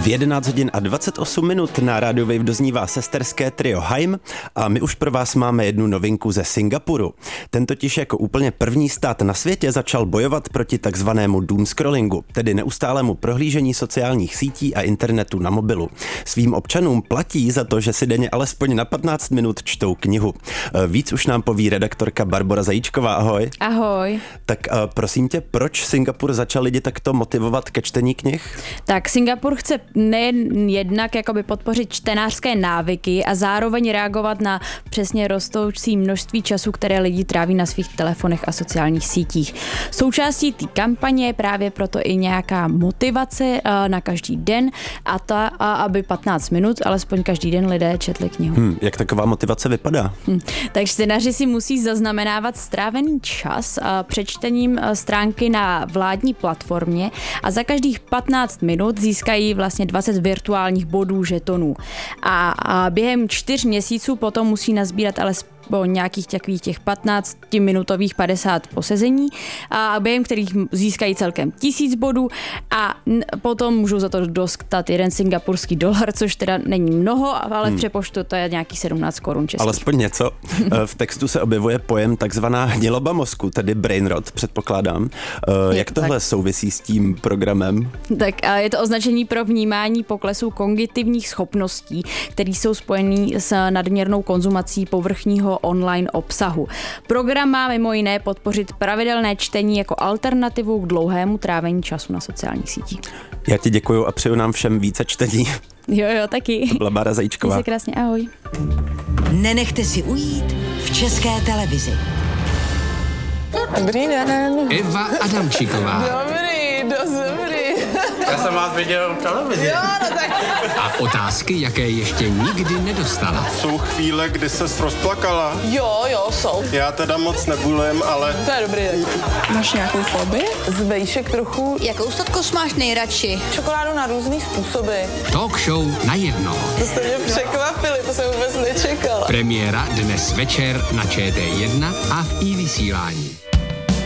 V 11 hodin a 28 minut na rádiu Wave doznívá sesterské trio Haim a my už pro vás máme jednu novinku ze Singapuru. Ten totiž jako úplně první stát na světě začal bojovat proti takzvanému doom scrollingu, tedy neustálému prohlížení sociálních sítí a internetu na mobilu. Svým občanům platí za to, že si denně alespoň na 15 minut čtou knihu. Víc už nám poví redaktorka Barbora Zajíčková. Ahoj. Ahoj. Tak prosím tě, proč Singapur začal lidi takto motivovat ke čtení knih? Tak Singapur chce nejen jednak jakoby podpořit čtenářské návyky a zároveň reagovat na přesně rostoucí množství času, které lidi tráví na svých telefonech a sociálních sítích. Součástí té kampaně je právě proto i nějaká motivace na každý den aby 15 minut, alespoň každý den lidé četli knihu. Jak taková motivace vypadá? Tak čtenáři si musí zaznamenávat strávený čas přečtením stránky na vládní platformě a za každých 15 minut získají vlastně 20 virtuálních bodů žetonů. A během 4 měsíců potom musí nazbírat alespoň nějakých těch 15-minutových 50 posezení, a během kterých získají celkem 1000 bodů a potom můžou za to dostat jeden singapurský dolar, což teda není mnoho, ale v přepočtu to je nějakých 17 korun českých. Alespoň něco. V textu se objevuje pojem takzvaná hniloba mozku, tedy brain rot, předpokládám. Jak tohle souvisí s tím programem? Tak je to označení pro vnímání poklesu kognitivních schopností, které jsou spojený s nadměrnou konzumací povrchního online obsahu. Program má mimo jiné podpořit pravidelné čtení jako alternativu k dlouhému trávení času na sociálních sítích. Já ti děkuju a přeju nám všem více čtení. Jo, taky. To byla Bára Zajíčková. Měj se krásně, ahoj. Nenechte si ujít v České televizi. Dobrý den. Eva Adamčíková. Dost dobrý. Já jsem vás viděl v televizi. Jo, no tak. A otázky, jaké ještě nikdy nedostala. Jsou chvíle, kdy ses rozplakala. Jo, jsou. Já teda moc nebulím, ale... To je dobrý. Máš nějakou fobii? Z vejšek trochu. Jakou sladkost máš nejradši? Čokoládu na různý způsoby. Talk show na jednoho. To jste mě překvapili, to jsem vůbec nečekala. Premiéra dnes večer na ČT1 a v iVysílání.